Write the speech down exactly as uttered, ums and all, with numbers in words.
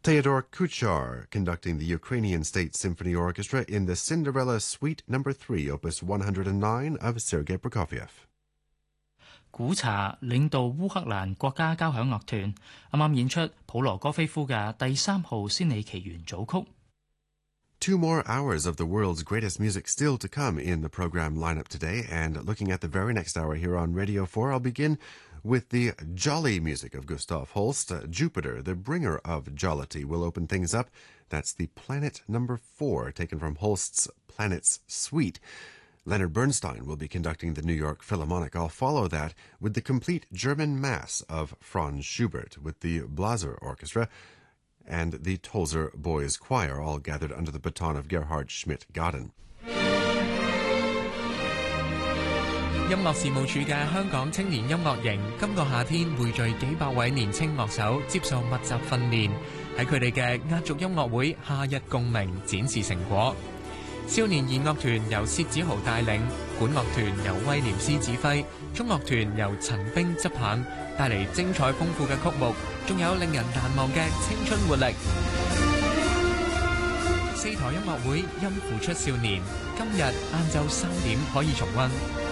Theodore Kuchar conducting the Ukrainian State Symphony Orchestra in the Cinderella Suite Number three, Opus one hundred nine of Sergei Prokofiev. 古查領導烏克蘭國家交響樂團啱啱演出普羅戈菲夫嘅第三號仙履奇緣組曲。 Two more hours of the world's greatest music still to come in the program lineup today, and looking at the very next hour here on Radio four, I'll begin with the jolly music of Gustav Holst. Uh, Jupiter, the bringer of jollity, will open things up. That's the Planet Number four, taken from Holst's Planets Suite. Leonard Bernstein will be conducting the New York Philharmonic. I'll follow that with the complete German Mass of Franz Schubert with the Blaser Orchestra and the Tolzer Boys Choir, all gathered under the baton of Gerhard Schmidt-Gaden. 音樂事務處嘅香港青年音樂營今個夏天匯聚幾百位年青樂手接受密集訓練，喺佢哋嘅壓軸音樂會夏日共鳴展示成果。少年兒樂團由薛子豪帶領，管樂團由威廉斯指揮，中樂團由陳冰執棒，帶嚟精彩豐富嘅曲目，仲有令人難忘嘅青春活力。四台音樂會音符出少年，今日晏晝三點可以重溫。